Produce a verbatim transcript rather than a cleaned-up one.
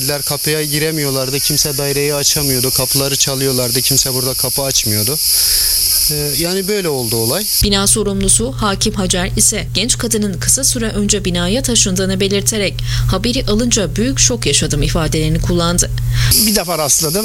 Kapıya giremiyorlardı, kimse daireyi açamıyordu, kapıları çalıyorlardı, kimse burada kapı açmıyordu. Yani böyle oldu olay. Bina sorumlusu Hakim Hacer ise genç kadının kısa süre önce binaya taşındığını belirterek haberi alınca büyük şok yaşadım ifadelerini kullandı. Bir defa rastladım.